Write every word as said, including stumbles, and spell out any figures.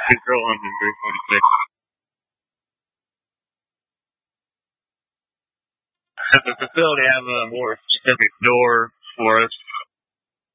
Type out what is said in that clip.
Control one three forty-six. Does the facility have a more specific door for us